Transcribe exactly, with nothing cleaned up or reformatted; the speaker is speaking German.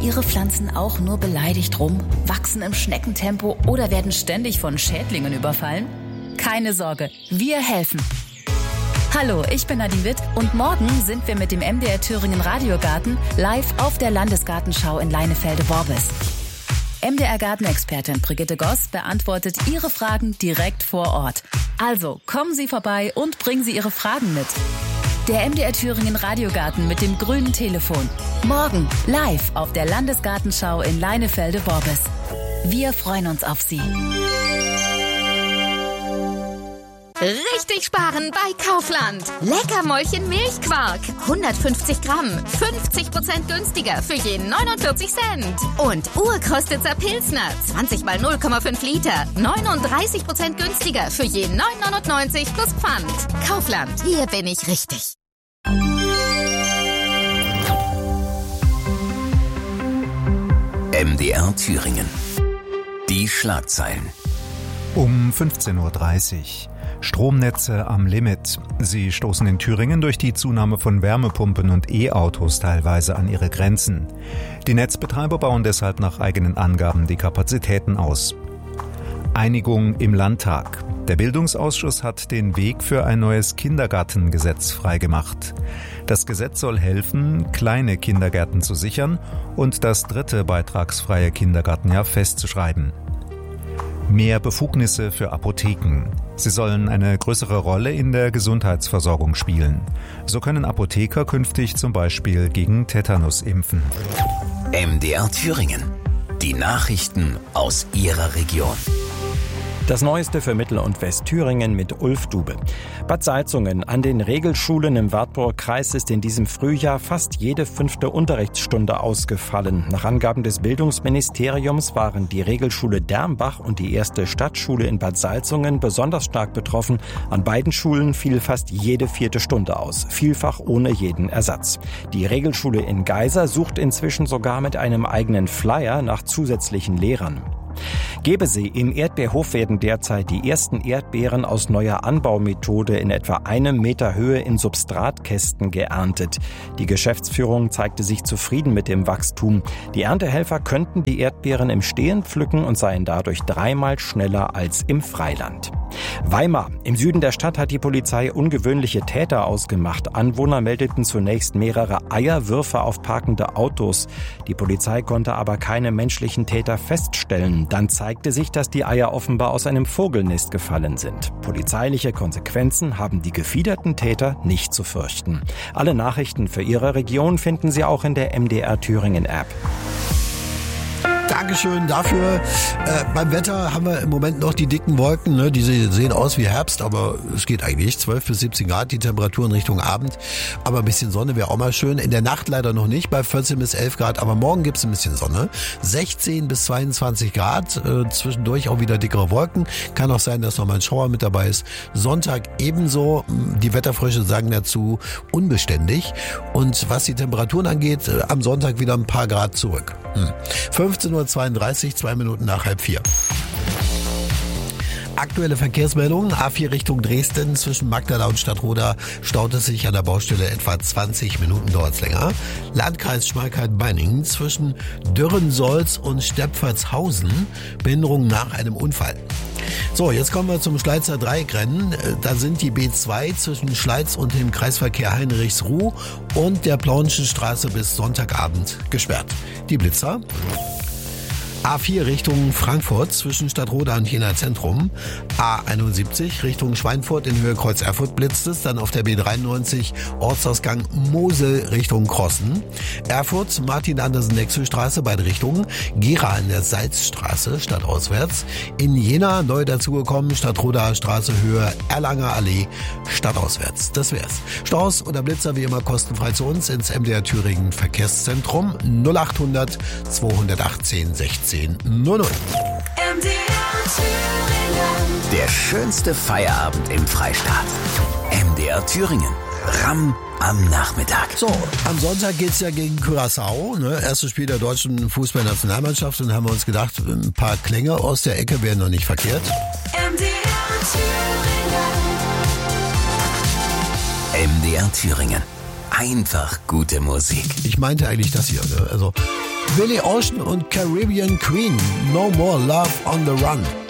Ihre Pflanzen auch nur beleidigt rum, wachsen im Schneckentempo oder werden ständig von Schädlingen überfallen? Keine Sorge, wir helfen. Hallo, ich bin Nadine Witt und morgen sind wir mit dem M D R Thüringen Radiogarten live auf der Landesgartenschau in Leinefelde-Worbis. M D R-Gartenexpertin Brigitte Goss beantwortet Ihre Fragen direkt vor Ort. Also kommen Sie vorbei und bringen Sie Ihre Fragen mit. Der M D R Thüringen Radiogarten mit dem grünen Telefon. Morgen live auf der Landesgartenschau in Leinefelde-Worbis. Wir freuen uns auf Sie. Richtig sparen bei Kaufland. Leckermäulchen Milchquark. hundertfünfzig Gramm. fünfzig Prozent günstiger für je neunundvierzig Cent. Und Urkostitzer Pilsner. zwanzig mal null Komma fünf Liter. neununddreißig Prozent günstiger für je neun neunundneunzig plus Pfand. Kaufland. Hier bin ich richtig. M D R Thüringen. Die Schlagzeilen. Um fünfzehn Uhr dreißig. Stromnetze am Limit. Sie stoßen in Thüringen durch die Zunahme von Wärmepumpen und E-Autos teilweise an ihre Grenzen. Die Netzbetreiber bauen deshalb nach eigenen Angaben die Kapazitäten aus. Einigung im Landtag. Der Bildungsausschuss hat den Weg für ein neues Kindergartengesetz freigemacht. Das Gesetz soll helfen, kleine Kindergärten zu sichern und das dritte beitragsfreie Kindergartenjahr festzuschreiben. Mehr Befugnisse für Apotheken. Sie sollen eine größere Rolle in der Gesundheitsversorgung spielen. So können Apotheker künftig zum Beispiel gegen Tetanus impfen. M D R Thüringen. Die Nachrichten aus Ihrer Region. Das Neueste für Mittel- und Westthüringen mit Ulf Dube. Bad Salzungen. An den Regelschulen im Wartburger Kreis ist in diesem Frühjahr fast jede fünfte Unterrichtsstunde ausgefallen. Nach Angaben des Bildungsministeriums waren die Regelschule Dermbach und die erste Stadtschule in Bad Salzungen besonders stark betroffen. An beiden Schulen fiel fast jede vierte Stunde aus, vielfach ohne jeden Ersatz. Die Regelschule in Geisa sucht inzwischen sogar mit einem eigenen Flyer nach zusätzlichen Lehrern. Gebesee. Im Erdbeerhof werden derzeit die ersten Erdbeeren aus neuer Anbaumethode in etwa einem Meter Höhe in Substratkästen geerntet. Die Geschäftsführung zeigte sich zufrieden mit dem Wachstum. Die Erntehelfer könnten die Erdbeeren im Stehen pflücken und seien dadurch dreimal schneller als im Freiland. Weimar. Im Süden der Stadt hat die Polizei ungewöhnliche Täter ausgemacht. Anwohner meldeten zunächst mehrere Eierwürfe auf parkende Autos. Die Polizei konnte aber keine menschlichen Täter feststellen. Dann zeigte sich, dass die Eier offenbar aus einem Vogelnest gefallen sind. Polizeiliche Konsequenzen haben die gefiederten Täter nicht zu fürchten. Alle Nachrichten für Ihre Region finden Sie auch in der M D R Thüringen App. Dankeschön dafür. Äh, beim Wetter haben wir im Moment noch die dicken Wolken, ne? Die sehen aus wie Herbst, aber es geht eigentlich. zwölf bis siebzehn Grad, die Temperaturen Richtung Abend. Aber ein bisschen Sonne wäre auch mal schön. In der Nacht leider noch nicht, bei vierzehn bis elf Grad. Aber morgen gibt's ein bisschen Sonne. sechzehn bis zweiundzwanzig Grad, äh, zwischendurch auch wieder dickere Wolken. Kann auch sein, dass noch mal ein Schauer mit dabei ist. Sonntag ebenso. Die Wetterfrösche sagen dazu unbeständig. Und was die Temperaturen angeht, äh, am Sonntag wieder ein paar Grad zurück. Hm. fünfzehn Uhr zweiunddreißig, zwei Minuten nach halb vier. Aktuelle Verkehrsmeldungen. A vier Richtung Dresden zwischen Magdala und Stadtroda staut es sich an der Baustelle etwa zwanzig Minuten, dauert es länger. Landkreis Schmalkalden-Beiningen zwischen Dürrensolz und Stepfertshausen. Behinderung nach einem Unfall. So, jetzt kommen wir zum Schleizer Dreieckrennen. Da sind die B zwei zwischen Schleiz und dem Kreisverkehr Heinrichsruh und der Plaunischen Straße bis Sonntagabend gesperrt. Die Blitzer. A vier Richtung Frankfurt zwischen Stadtroda und Jena Zentrum. A einundsiebzig Richtung Schweinfurt in Höhe Kreuz Erfurt blitzt es. Dann auf der B dreiundneunzig Ortsausgang Mosel Richtung Krossen. Erfurt Martin-Andersen-Nexö-Straße beide Richtungen. Gera in der Salzstraße stadtauswärts. In Jena neu dazugekommen Stadtroda Straße Höhe Erlanger Allee stadtauswärts. Das wär's. Staus oder Blitzer wie immer kostenfrei zu uns ins M D R Thüringen Verkehrszentrum null achthundert zweihundertachtzehn sechzehn null null. M D R Thüringen. Der schönste Feierabend im Freistaat. M D R Thüringen. Ramm am Nachmittag. So, am Sonntag geht's ja gegen Curaçao, ne? Erstes Spiel der deutschen Fußballnationalmannschaft, und haben wir uns gedacht, ein paar Klänge aus der Ecke wären noch nicht verkehrt. M D R Thüringen. M D R Thüringen. einfach gute Musik. Ich meinte eigentlich das hier. Ne? Also Billy Ocean und Caribbean Queen. No More Love on the Run.